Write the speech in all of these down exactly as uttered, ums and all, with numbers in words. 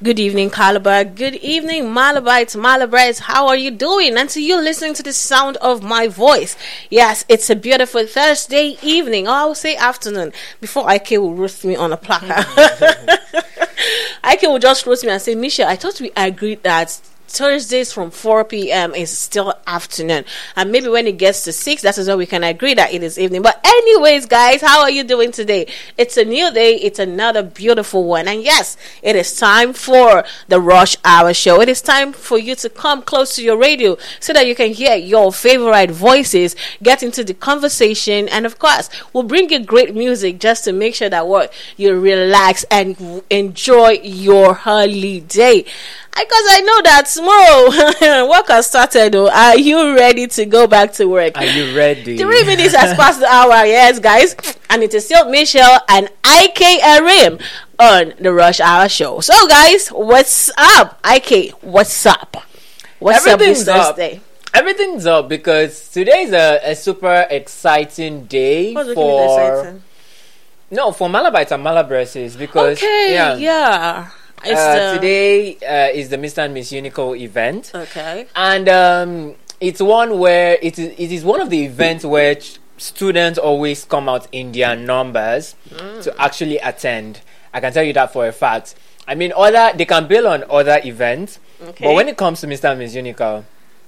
Good evening, Calabar. Good evening, Malabites, Malabrites. How are you doing? And to you listening to the sound of my voice. Yes, it's a beautiful Thursday evening. Or I will say afternoon. Before Ike will roast me on a platter. Ike will just roast me and say, Misha, I thought we agreed that Thursdays from four p.m. is still afternoon, and maybe when it gets to six, that is when we can agree that it is evening. But anyways, guys, how are you doing today? It's a new day. It's another beautiful one, and yes, it is time for the Rush Hour Show. It is time for you to come close to your radio so that you can hear your favorite voices, get into the conversation, and of course, we'll bring you great music just to make sure that what you relax and enjoy your holiday. Because I know that tomorrow work has started. Though. Are you ready to go back to work? Are you ready? Three minutes has passed the hour, yes, guys. And it is still Michelle and I K Arim on the Rush Hour Show. So, guys, what's up? I K, what's up? What's up this Thursday? Everything's up because today is a, a super exciting day What's for... exciting? No, for Malabites and Malabresses because... Okay, yeah. yeah. Uh, the... Today uh, is the Mister and Miss Unico event. Okay. And um, it's one where it is, it is one of the events where ch- students always come out in their numbers mm. to actually attend. I can tell you that for a fact. I mean, other they can build on other events, okay. But when it comes to Mister and Miss Unico,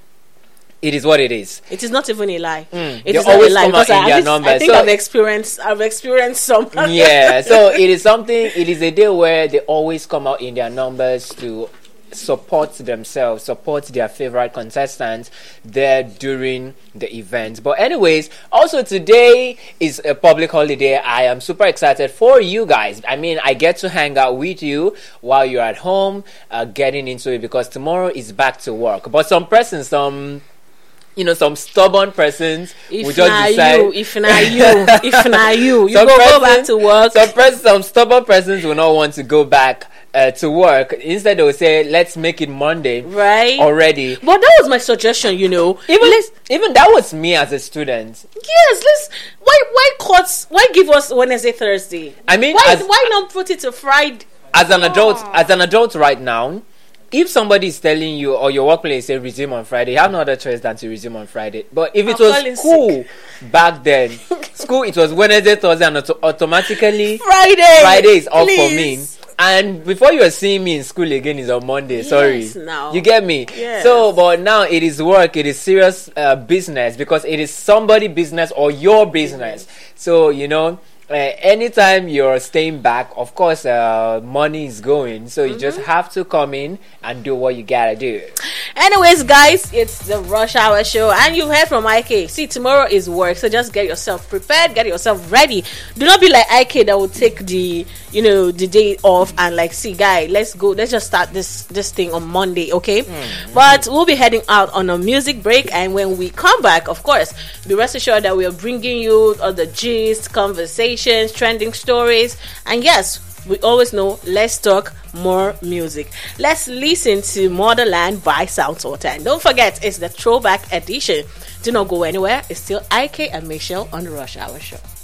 it is what it is. It is not even a lie. Mm. It they is always not a lie. come out in I, their I, numbers. I think so, I've experienced. I've experienced some. Yeah. So it is something. It is a day where they always come out in their numbers to support themselves, support their favorite contestants there during the event. But anyways, also today is a public holiday. I am super excited for you guys. I mean, I get to hang out with you while you're at home, uh, getting into it because tomorrow is back to work. But some persons, some. You know, some stubborn persons if will just decide. You, if not you, if not you, you some go, persons, go back to work. Some, pers- some stubborn persons will not want to go back uh, to work. Instead, they will say, "Let's make it Monday, right? Already." But that was my suggestion. You know, even even that was me as a student. Yes, let's. Why why courts? Why give us Wednesday, Thursday? I mean, why as, why not put it to Friday? As an adult, oh. as an adult right now. If somebody is telling you or your workplace say resume on Friday, you have no other choice than to resume on Friday. But if it I'm was school sick. Back then, school it was Wednesday, Thursday, and auto- automatically Friday. Friday is off Please. for me. And before you are seeing me in school again is on Monday. Yes, Sorry, now. You get me. Yes. So, but now it is work. It is serious uh, business because it is somebody business or your business. Mm-hmm. So you know. Uh, anytime you're staying back, of course, uh, money is going. So you mm-hmm. just have to come in and do what you gotta do. Anyways, guys, it's the Rush Hour Show, and you've heard from I K. See, tomorrow is work, so just get yourself prepared, get yourself ready. Do not be like I K that will take the, you know, the day off and like, see, guy, let's go, let's just start this this thing on Monday, okay? Mm-hmm. But we'll be heading out on a music break, and when we come back, of course, be rest assured that we are bringing you all the gist, conversation. Trending stories, and yes, we always know let's talk more music. Let's listen to Motherland by Sound Sultan. Don't forget, it's the throwback edition. Do not go anywhere. It's still I K and Michelle on the Rush Hour Show.